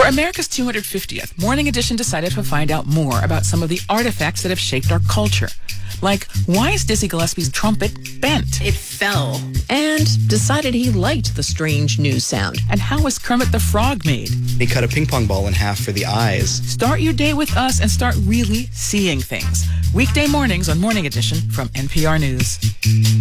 For America's 250th, Morning Edition decided to find out more about some of the artifacts that have shaped our culture. Like, why is Dizzy Gillespie's trumpet bent? It fell. And decided he liked the strange new sound. And how was Kermit the Frog made? He cut a ping pong ball in half for the eyes. Start your day with us and start really seeing things. Weekday mornings on Morning Edition from NPR News.